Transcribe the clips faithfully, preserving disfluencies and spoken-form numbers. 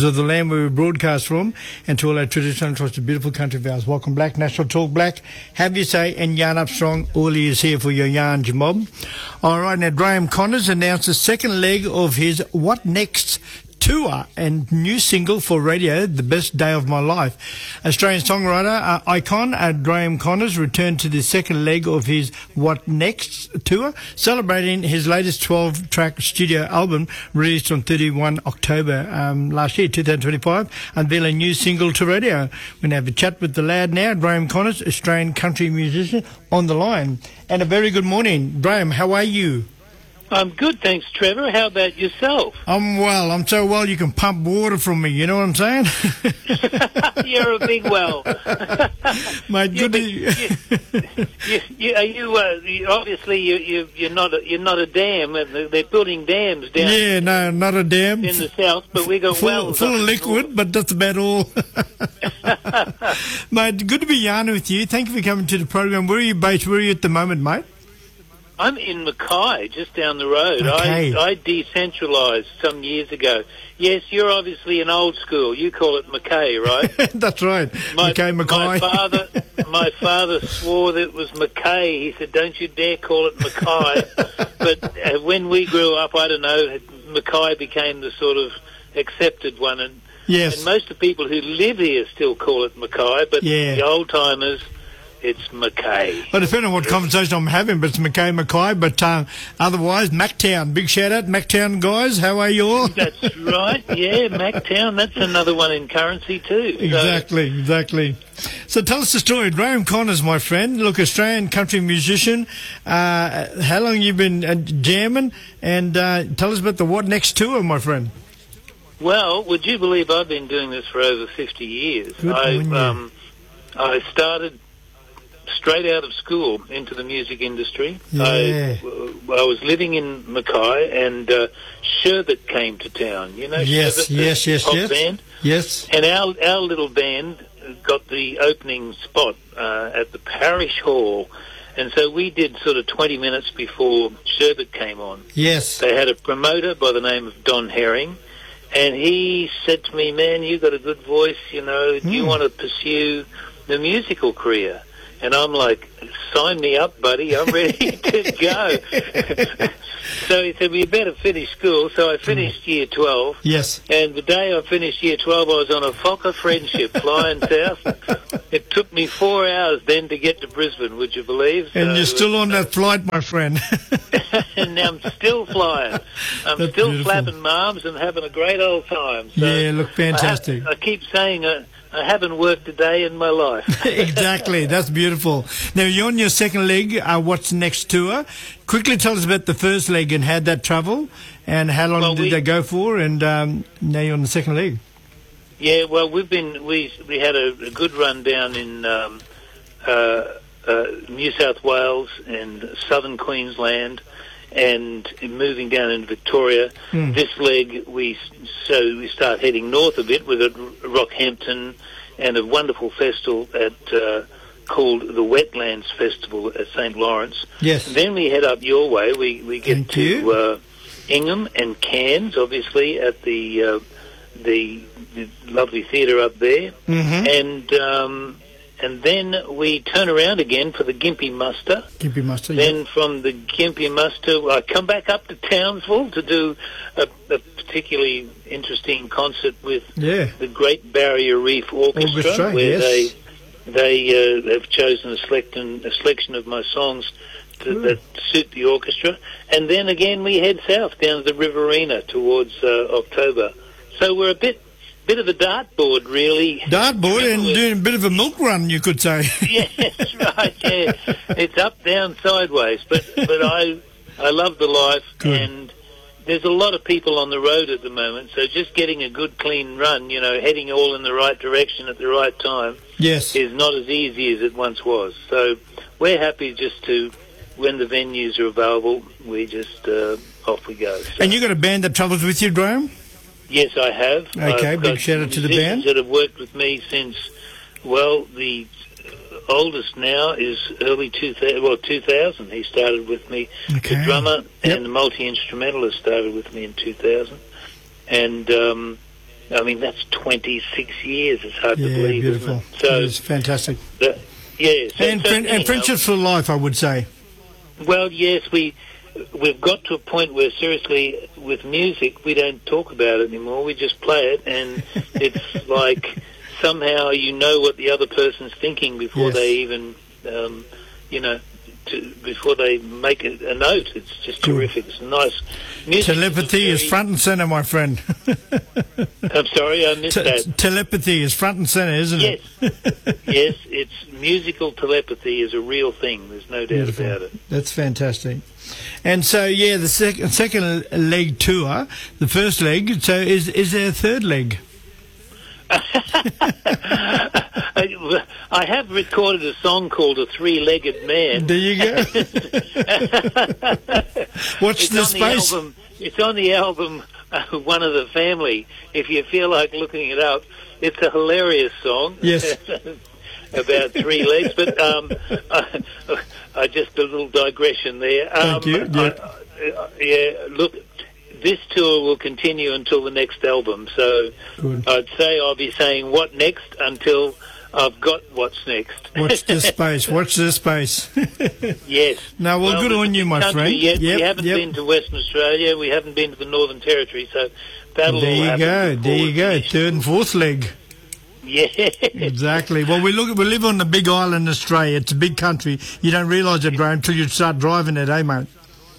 of the land where we broadcast from, and to all our traditional across the beautiful country of ours. Welcome Black, National Talk Black, have you say, and Yarn Up Strong. Orly is here for your yarns mob. All right, now Graham Connors announced the second leg of his What Next tour and new single for radio, The Best Day of My Life. Australian songwriter uh, icon uh, Graham Connors returned to the second leg of his What Next tour, celebrating his latest twelve-track studio album released on thirty-first of October um, last year, twenty twenty-five, unveil a new single to radio. We're going to have a chat with the lad now, Graham Connors, Australian country musician, on the line. And a very good morning. Graham, how are you? I'm good, thanks, Trevor. How about yourself? I'm well. I'm so well you can pump water from me, you know what I'm saying? You're a big well. Mate, good yeah, to... you, you, you, are you, uh, you, obviously, you, you, you're, not a, you're not a dam. They're building dams down Yeah, no, not a dam. in the south, but we got full, wells. Full of liquid, but that's about all. Mate, good to be yarning with you. Thank you for coming to the program. Where are you based? Where are you at the moment, mate? I'm in Mackay, just down the road. Okay. I, I decentralised some years ago. Yes, you're obviously an old school. You call it Mackay, right? That's right. My, Mackay, Mackay. My father, my father swore that it was Mackay. He said, "Don't you dare call it Mackay." But uh, when we grew up, I don't know, Mackay became the sort of accepted one, and, yes. and most of the people who live here still call it Mackay. But yeah. the old timers, it's Mackay. Well, depending on what conversation I'm having, but it's Mackay, Mackay. But uh, otherwise, Mactown. Big shout out, Mactown guys. How are you all? That's right. Yeah, Mactown. That's another one in currency too. Exactly, so. exactly. So tell us the story. Graham Connors, my friend. Look, Australian country musician. Uh, how long you been uh, jamming? And uh, tell us about the What Next tour, my friend. Well, would you believe I've been doing this for over fifty years? Good I, on you. Um, I started straight out of school into the music industry. Yeah. I, I was living in Mackay, and uh, Sherbet came to town. You know, yes, Sherbet, yes, the yes, pop yes, band. yes. And our our little band got the opening spot uh, at the Parish Hall, and so we did sort of twenty minutes before Sherbet came on. Yes. They had a promoter by the name of Don Herring, and he said to me, "Man, you got a good voice. You know, do you Mm. want to pursue the musical career?" And I'm like, "Sign me up, buddy. I'm ready to go." So he said, "We better finish school." So I finished year twelve. Yes. And the day I finished year twelve, I was on a Fokker Friendship flying south. It took me four hours then to get to Brisbane, would you believe? And so, you're still on that flight, my friend. And I'm still flying. I'm That's still beautiful. flapping my arms and having a great old time. So Yeah, look, fantastic. I, have, I keep saying uh, I haven't worked a day in my life. Exactly, that's beautiful. Now, you're on your second leg, uh, What's Next tour. Quickly tell us about the first leg and how'd that travel, and how long Well, did we- they go for, and um, now you're on the second leg. Yeah, well, we've been we we had a, a good run down in um, uh, uh, New South Wales and southern Queensland, and moving down into Victoria. Mm. This leg, we so we start heading north a bit with a Rockhampton and a wonderful festival at uh, called the Wetlands Festival at Saint Lawrence. Yes. And then we head up your way. We we get Thank to you. uh, Ingham and Cairns, obviously at the uh, the, the lovely theatre up there, Mm-hmm. and um, and then we turn around again for the Gympie Muster. Gympie Muster, Then yeah. from the Gympie Muster, I come back up to Townsville to do a, a particularly interesting concert with Yeah. the Great Barrier Reef Orchestra, Orchestra, where yes. they they uh, have chosen a selection, a selection of my songs to, Good. that suit the orchestra. And then again we head south down to the Riverina towards uh, October. So we're a bit bit of a dartboard, really. Dartboard and doing a bit of a milk run, you could say. Yes, right, yeah. It's up, down, sideways. But but I I love the life, Good. and there's a lot of people on the road at the moment, so just getting a good, clean run, you know, heading all in the right direction at the right time Yes. is not as easy as it once was. So we're happy just to, when the venues are available, we just, uh, off we go. So, And you got a band that travels with you, Graham? yes, I have. Okay, I've big got shout out to the musicians band. that have worked with me since, well, the oldest now is early two thousand. Well, two thousand. He started with me. Okay. The drummer Yep. and the multi instrumentalist started with me in two thousand, and um, I mean, that's twenty-six years. It's hard Yeah, to believe, beautiful. isn't it? So, it's fantastic. the, yeah. So, And, so friend, and anyhow, friendships for life, I would say. Well, yes, we, we've got to a point where, seriously, with music, we don't talk about it anymore. We just play it, and it's like somehow you know what the other person's thinking before Yes. they even, um, you know, to, before they make a, a note. It's just Cool. terrific. It's nice. Music Telepathy is very- front and centre, my friend. I'm sorry, I missed Te- that. telepathy is front and centre, isn't Yes, it? yes, it's musical telepathy is a real thing. There's no doubt Beautiful. about it. That's fantastic. And so, yeah, the sec- second leg tour, the first leg, so is is there a third leg? I, I have recorded a song called "A Three-Legged Man." There you go. Watch It's the on space. The album, it's on the album uh, "One of the Family." If you feel like looking it up, it's a hilarious song. Yes. About three legs, but um, I, I just a little digression there. Um, Thank you. Yep. I, I, yeah, look, this tour will continue until the next album, so Good. I'd say I'll be saying what next until I've got what's next. Watch the space. Watch the space. Yes. No, well, good the on you, my country friend. Yet. Yep, we haven't yep. been to Western Australia. We haven't been to the Northern Territory, so that'll There all you happen go. before There you we go. finish. Third and fourth leg. Yeah. Exactly. Well, we look. We live on the big island, Australia. It's a big country. You don't realise it, Graham, until you start driving it, eh, mate?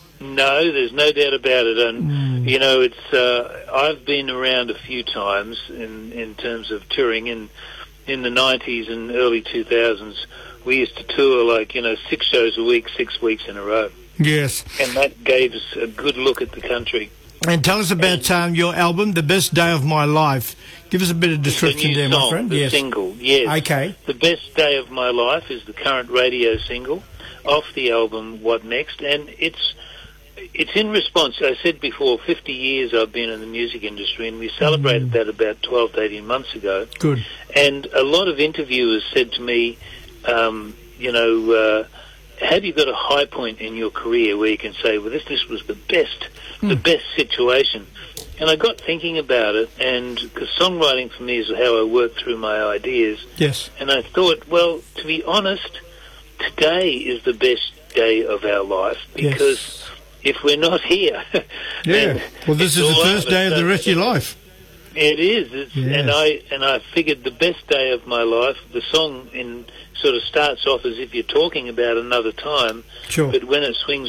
No, there's no doubt about it, and Mm. you know, it's. Uh, I've been around a few times in in terms of touring. In in the nineties and early two thousands, we used to tour like you know six shows a week, six weeks in a row, Yes. and that gave us a good look at the country. And tell us about um, your album, "The Best Day of My Life." Give us a bit of The description new there, song, my friend. the Yes. single, yes. Okay. The Best Day of My Life is the current radio single off the album What Next, and it's it's in response. I said before, fifty years I've been in the music industry, and we celebrated Mm. that about twelve to eighteen months ago. Good. And a lot of interviewers said to me, um, you know, uh, have you got a high point in your career where you can say, well, this this was the best, the Mm. best situation? And I got thinking about it, and because songwriting for me is how I work through my ideas, Yes. and I thought, well, to be honest, today is the best day of our life, because Yes. if we're not here, Yeah. then Well, this it's is the all first over. day of the So- rest of your life. It is, it's, Yes. and I and I figured the best day of my life. The song in sort of starts off as if you're talking about another time, Sure. but when it swings